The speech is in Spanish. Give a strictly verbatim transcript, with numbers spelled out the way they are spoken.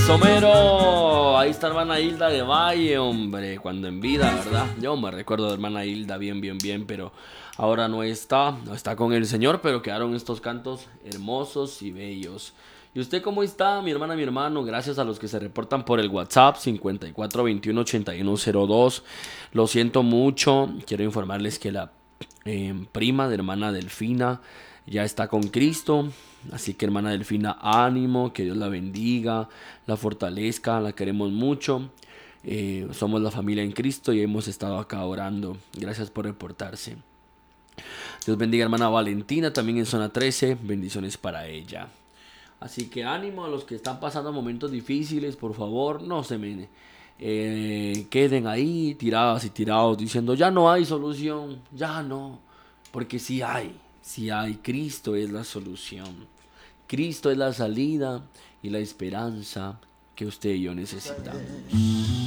Eso mero, ahí está hermana Hilda de Valle, hombre, cuando en vida, ¿verdad? Yo me recuerdo de hermana Hilda bien, bien, bien, pero ahora no está, no está con el Señor, pero quedaron estos cantos hermosos y bellos. ¿Y usted cómo está, mi hermana, mi hermano? Gracias a los que se reportan por el WhatsApp cincuenta y cuatro veintiuno ochenta y uno cero dos. Lo siento mucho, quiero informarles que la eh, prima de hermana Delfina ya está con Cristo. Así que hermana Delfina, ánimo, que Dios la bendiga, la fortalezca, la queremos mucho. Eh, somos la familia en Cristo y hemos estado acá orando. Gracias por reportarse. Dios bendiga hermana Valentina, también en zona trece. Bendiciones para ella. Así que ánimo a los que están pasando momentos difíciles, por favor, no se me eh, queden ahí tiradas y tirados diciendo ya no hay solución, ya no, porque sí hay, sí hay. Cristo es la solución, Cristo es la salida y la esperanza que usted y yo necesitamos.